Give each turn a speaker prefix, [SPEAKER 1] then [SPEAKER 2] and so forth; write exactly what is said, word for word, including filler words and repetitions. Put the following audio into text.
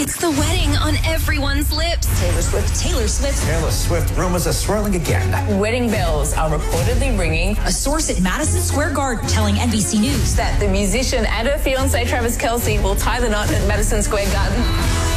[SPEAKER 1] It's the wedding on everyone's lips.
[SPEAKER 2] Taylor Swift, Taylor Swift.
[SPEAKER 3] Taylor Swift rumors are swirling again.
[SPEAKER 2] Wedding bells are reportedly ringing.
[SPEAKER 4] A source at Madison Square Garden telling N B C News
[SPEAKER 2] that the musician and her fiancé Travis Kelce will tie the knot at Madison Square Garden.